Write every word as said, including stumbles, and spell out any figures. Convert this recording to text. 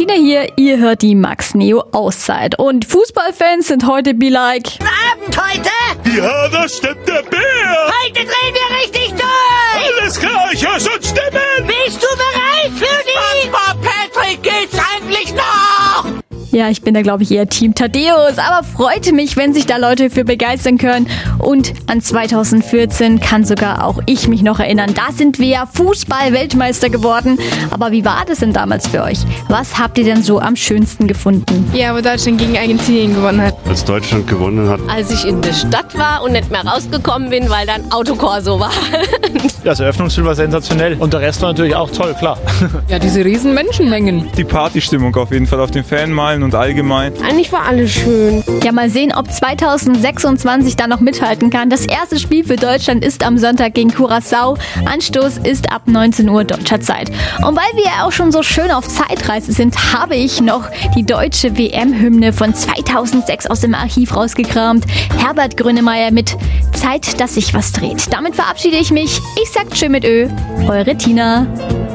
Tina hier, ihr hört die Max Neo Auszeit. Und Fußballfans sind heute be like... Guten Abend heute! Ja, da stimmt der Bär! Heute drehen wir richtig durch! Alles klar, ich höre schon Stimmen! Bist du bereit für die... Papa Patrick, geht's eigentlich noch? Ja, ich bin da glaube ich eher Team Thaddeus, aber freut mich, wenn sich da Leute für begeistern können. Und an zwanzig vierzehn kann sogar auch ich mich noch erinnern. Da sind wir ja Fußball-Weltmeister geworden. Aber wie war das denn damals für euch? Was habt ihr denn so am schönsten gefunden? Ja, wo Deutschland gegen Argentinien gewonnen hat. Als Deutschland gewonnen hat. Als ich in der Stadt war und nicht mehr rausgekommen bin, weil dann Autokorso war. Das Eröffnungsspiel war sensationell und der Rest war natürlich auch toll, klar. Ja, diese riesen Menschenmengen. Die Partystimmung auf jeden Fall auf den Fanmeilen und allgemein. Eigentlich war alles schön. Ja, mal sehen, ob zwanzig sechsundzwanzig da noch mithalten kann. Das erste Spiel für Deutschland ist am Sonntag gegen Curaçao. Anstoß ist ab neunzehn Uhr deutscher Zeit. Und weil wir ja auch schon so schön auf Zeitreise sind, habe ich noch die deutsche W M-Hymne von zweitausendsechs aus dem Archiv rausgekramt. Herbert Grönemeyer mit Zeit, dass sich was dreht. Damit verabschiede ich mich. Ich sag tschö mit Ö. Eure Tina.